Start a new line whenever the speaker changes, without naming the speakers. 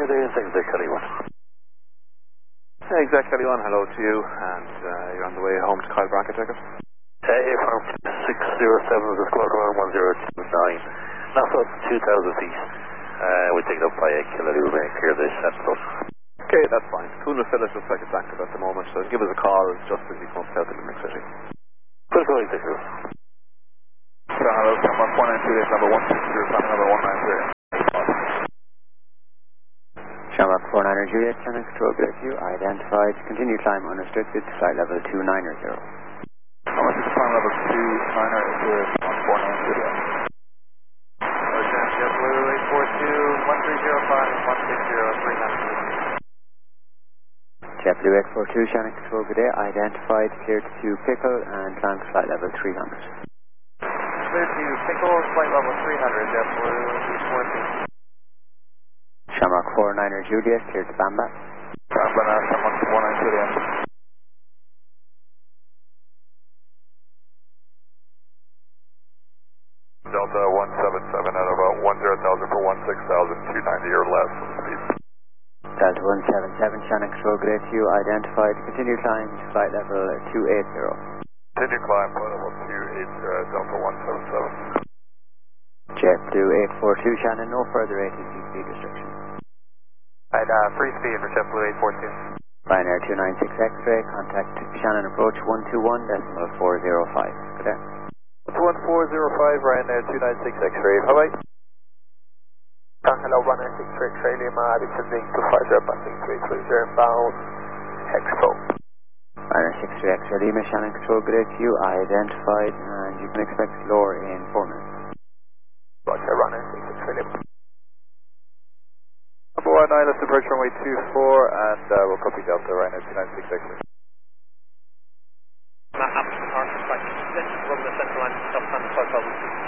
Pioneer there, Exec Kelly 1.
Exec Kelly 1, hello to you, and you're on the way home to Kyle Brackett, check it?
Airfarm 607 is a squawk around 1029. NASA 2,000 feet. We take it up by a kilo, we'll make clear the sentinel.
Okay, that's fine. Tuna Phillips looks like it's active at the moment, so give us a call just as you come south of Limerick City.
Good going, thank you.
Hello, Shamrock 492, number 160, number 190.
Shamrock 49er Juliet, Channel Control, good you. Identified, continue climb unrestricted, flight level 290.
How much is climb level 290 is on 49 Juliet?
Ocean JetBlue 842, 130, 5, 160, 300.
JetBlue 842, Shannon Control, good day. Identified, cleared to Pickle and climb to flight level 300.
Cleared to Pickle, flight level 300, JetBlue 842.
Shamrock 49er Juliet, cleared to Bamba.
Bamba now, Shamrock 49 Juliet. Delta 177 at about 10,000 for 16,000, 290 or less speed.
Delta 177, Shannon Control, good day to you. Identified, continue climb to flight level 280.
Continue climb, flight level 280, Delta 177.
JetBlue 842, Shannon, no further ATC speed restrictions.
Right, free speed for JetBlue 842.
Ryanair 296 X-ray, contact Shannon approach 121.405. Good day.
1405, Ryanair 296 X-ray, bye-bye. Hello, Ryanair 6 X-ray, Lima, descending to 50, passing 330, inbound, Expo.
Ryanair 6 X-ray, Lima, Shannon Control, good day to you. Identified, and you can expect lower in 4 minutes.
Roger, Ryanair 6 X-ray, Lima.
Number 19, let's approach runway 24, and we'll copy Delta, Ryanair 296 X-ray.
Matt Appleton, Hartford, flight 6, run the central line, stop time 5,000.